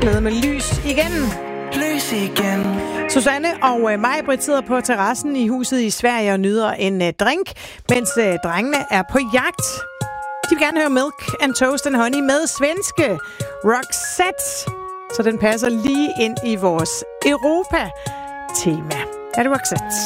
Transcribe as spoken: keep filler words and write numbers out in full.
blevet med lys igen. Lys igen. Susanne og øh, mig, Britt, sidder på terrassen i huset i Sverige og nyder en øh, drink, mens øh, drengene er på jagt. De vil gerne høre Milk and Toast and Honey med svenske Roxette. Så den passer lige ind i vores Europa-tema. Er det Roxette?